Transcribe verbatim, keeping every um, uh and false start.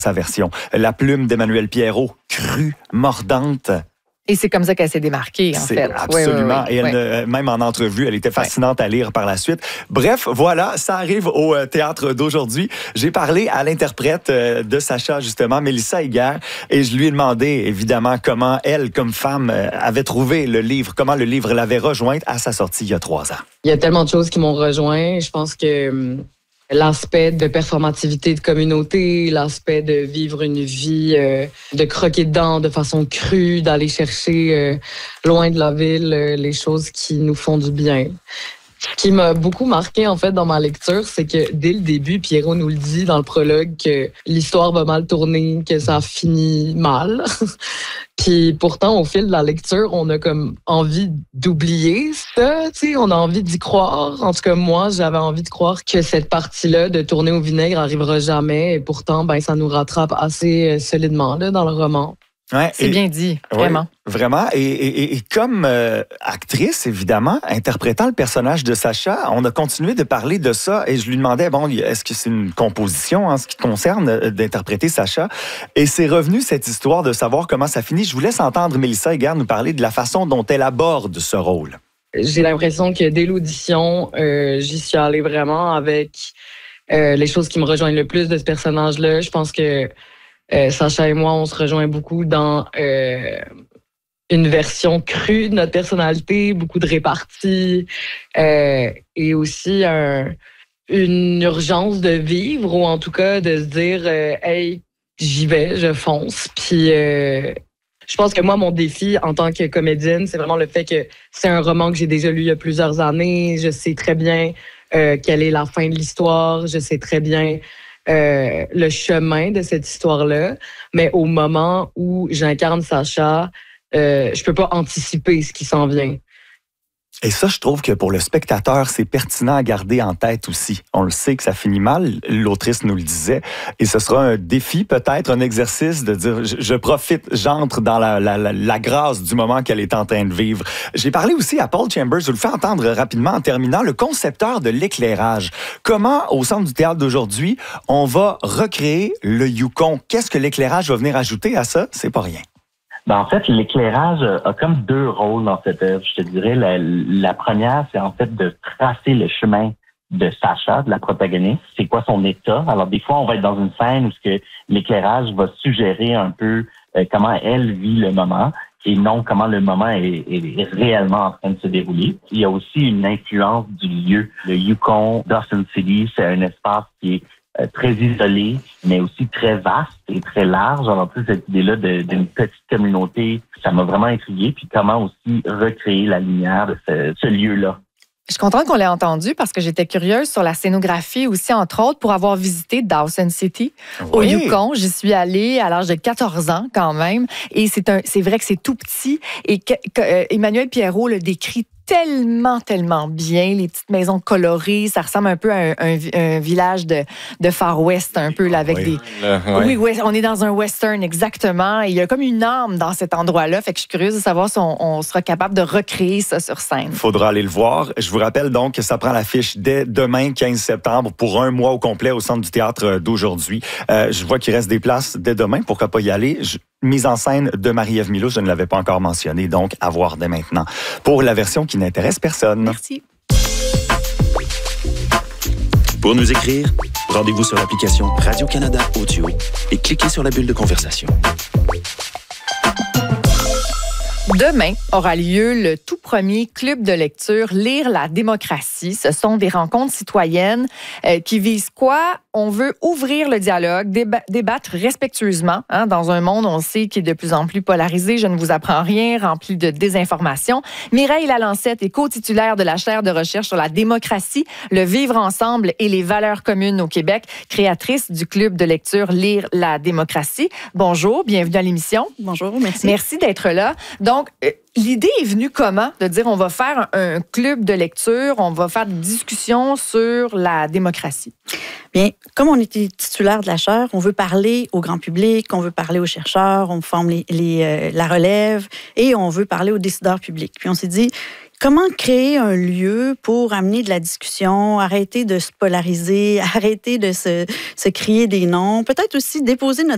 sa version. La plume d'Emmanuel Pierrot, crue, mordante. Et c'est comme ça qu'elle s'est démarquée, en c'est fait. Absolument. Oui, oui, oui. Et elle, oui. ne, même en entrevue, elle était fascinante oui. à lire par la suite. Bref, voilà, ça arrive au théâtre d'aujourd'hui. J'ai parlé à l'interprète de Sacha, justement, Mélissa Higuer, et je lui ai demandé, évidemment, comment elle, comme femme, avait trouvé le livre, comment le livre l'avait rejointe à sa sortie il y a trois ans. Il y a tellement de choses qui m'ont rejoint. Je pense que l'aspect de performativité de communauté, l'aspect de vivre une vie, euh, de croquer dedans de façon crue, d'aller chercher euh, loin de la ville euh, les choses qui nous font du bien. Ce qui m'a beaucoup marqué, en fait, dans ma lecture, c'est que dès le début, Pierrot nous le dit dans le prologue que l'histoire va mal tourner, que ça finit mal. Puis pourtant, au fil de la lecture, on a comme envie d'oublier ça, tu sais, on a envie d'y croire. En tout cas, moi, j'avais envie de croire que cette partie-là de tourner au vinaigre arrivera jamais. Et pourtant, ben, ça nous rattrape assez solidement là, dans le roman. Ouais, c'est et, bien dit, vraiment. Oui, vraiment. Et, et, et comme euh, actrice, évidemment, interprétant le personnage de Sacha, on a continué de parler de ça et je lui demandais, bon, est-ce que c'est une composition en ce qui concerne d'interpréter Sacha? Et c'est revenu cette histoire de savoir comment ça finit. Je vous laisse entendre Mélissa Higuer nous parler de la façon dont elle aborde ce rôle. J'ai l'impression que dès l'audition, euh, j'y suis allée vraiment avec euh, les choses qui me rejoignent le plus de ce personnage-là. Je pense que Euh, Sacha et moi, on se rejoint beaucoup dans euh, une version crue de notre personnalité, beaucoup de réparties euh, et aussi un, une urgence de vivre ou en tout cas de se dire euh, « Hey, j'y vais, je fonce ». Puis euh, je pense que moi, mon défi en tant que comédienne, c'est vraiment le fait que c'est un roman que j'ai déjà lu il y a plusieurs années. Je sais très bien euh, quelle est la fin de l'histoire. Je sais très bien Euh, le chemin de cette histoire-là, mais au moment où j'incarne Sacha, euh, je peux pas anticiper ce qui s'en vient. Et ça, je trouve que pour le spectateur, c'est pertinent à garder en tête aussi. On le sait que ça finit mal, l'autrice nous le disait, et ce sera un défi, peut-être un exercice de dire, je, je profite, j'entre dans la, la, la, la grâce du moment qu'elle est en train de vivre. J'ai parlé aussi à Paul Chambers, je vous le fais entendre rapidement en terminant, le concepteur de l'éclairage. Comment, au Centre du théâtre d'aujourd'hui, on va recréer le Yukon? Qu'est-ce que l'éclairage va venir ajouter à ça? C'est pas rien. Ben, en fait, l'éclairage a comme deux rôles dans cette œuvre. Je te dirais, la, la première, c'est en fait de tracer le chemin de Sacha, de la protagoniste. C'est quoi son état? Alors, des fois, on va être dans une scène où ce que l'éclairage va suggérer un peu euh, comment elle vit le moment et non comment le moment est, est réellement en train de se dérouler. Il y a aussi une influence du lieu. Le Yukon, Dawson City, c'est un espace qui est Euh, très isolé, mais aussi très vaste et très large. Alors, plus cette idée-là de, d'une petite communauté, ça m'a vraiment intrigué. Puis comment aussi recréer la lumière de ce, ce lieu-là. Je suis contente qu'on l'ait entendu parce que j'étais curieuse sur la scénographie aussi, entre autres, pour avoir visité Dawson City oui. au Yukon. J'y suis allée à l'âge de quatorze ans quand même. Et c'est, un, c'est vrai que c'est tout petit. Et que, que, euh, Emmanuel Pierrot le décrit tellement, tellement bien. Les petites maisons colorées, ça ressemble un peu à un, un, un village de, de Far West, un peu, là, avec oui. des... Le, oui. oui, on est dans un western, exactement. Et il y a comme une âme dans cet endroit-là. Fait que je suis curieuse de savoir si on, on sera capable de recréer ça sur scène. Il faudra aller le voir. Je vous rappelle donc que ça prend l'affiche dès demain, quinze septembre, pour un mois au complet au Centre du théâtre d'aujourd'hui. Euh, je vois qu'il reste des places dès demain. Pourquoi pas y aller? Je... Mise en scène de Marie-Ève Milot, je ne l'avais pas encore mentionné, donc à voir dès maintenant. Pour la version qui n'intéresse personne. Merci. Pour nous écrire, rendez-vous sur l'application Radio-Canada Audio et cliquez sur la bulle de conversation. Demain aura lieu le tout premier club de lecture Lire la démocratie. Ce sont des rencontres citoyennes euh, qui visent quoi? On veut ouvrir le dialogue, déba- débattre respectueusement. Hein, dans un monde, on sait, qui est de plus en plus polarisé. Je ne vous apprends rien, rempli de désinformation. Mireille Lalancette est co-titulaire de la chaire de recherche sur la démocratie, le vivre ensemble et les valeurs communes au Québec, créatrice du club de lecture Lire la démocratie. Bonjour, bienvenue à l'émission. Bonjour, merci. Merci d'être là. Donc, euh, l'idée est venue comment? De dire, on va faire un, un club de lecture, on va faire des discussions sur la démocratie. Bien, comme on était titulaire de la chaire, on veut parler au grand public, on veut parler aux chercheurs, on forme les, les, euh, la relève et on veut parler aux décideurs publics. Puis on s'est dit, comment créer un lieu pour amener de la discussion, arrêter de se polariser, arrêter de se, se crier des noms, peut-être aussi déposer notre